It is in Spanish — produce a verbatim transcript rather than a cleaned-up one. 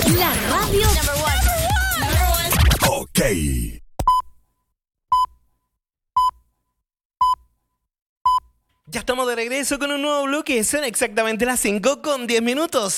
La radio. Number one. Number one. Ok. Ya estamos de regreso con un nuevo bloque. Son exactamente las cinco con diez minutos.